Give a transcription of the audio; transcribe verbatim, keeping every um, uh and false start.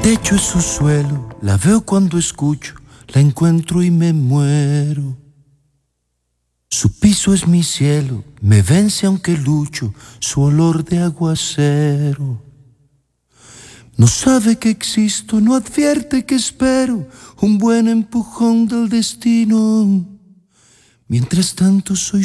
techo es su suelo, la veo cuando escucho, la encuentro y me muero. Su piso es mi cielo, me vence aunque lucho, su olor de aguacero. No sabe que existo, no advierte que espero un buen empujón del destino. Mientras tanto soy